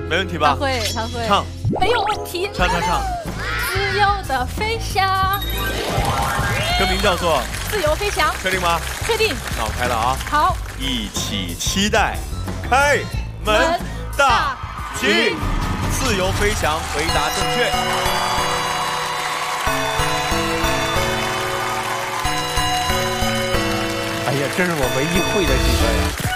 没问题吧？ 他会唱， 没有问题。 唱。 自由的飞翔， 歌名叫做 《自由飞翔》， 确定吗？ 确定。 那我开了啊！ 好， 一起期待，开门大吉，自由飞翔，回答正确。 哎呀，这是我唯一会的几个呀。